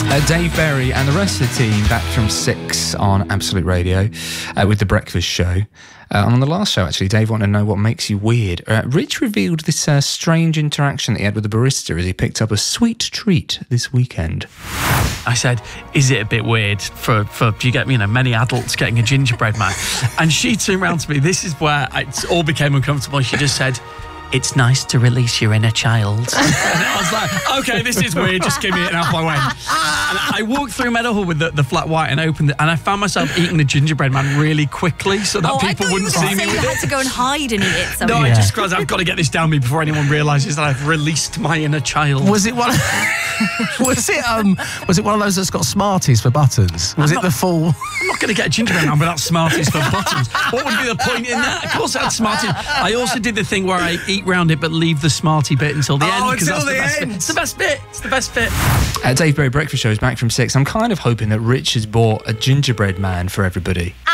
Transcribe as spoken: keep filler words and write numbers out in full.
Uh, Dave Berry and the rest of the team back from six on Absolute Radio uh, with The Breakfast Show. Uh, and on the last show, actually, Dave wanted to know what makes you weird. Uh, Rich revealed this uh, strange interaction that he had with the barista as he picked up a sweet treat this weekend. I said, is it a bit weird for, for you get, you know, many adults getting a gingerbread man? And she turned around to me. This is where it all became uncomfortable. She just said, it's nice to release your inner child. And I was like, okay, this is weird. Just give me it and off I went. And I walked through Meadowhall with the, the flat white and opened it, and I found myself eating the gingerbread man really quickly so that oh, people wouldn't see me with you it. had to go and hide and eat it somewhere. No, yeah. I just realised I've got to get this down me before anyone realises that I've released my inner child. Was it one? was it um? Was it one of those that's got Smarties for buttons? Was I'm it not, the full? I'm not going to get a gingerbread man without Smarties for buttons. What would be the point in that? Of course, I had Smarties. I also did the thing where I eat round it but leave the Smartie bit until the oh, end because that's the the best end. bit. It's the best bit. It's the best bit. Uh, Dave Berry Breakfast Show is back from six. I'm kind of hoping that Rich has bought a gingerbread man for everybody.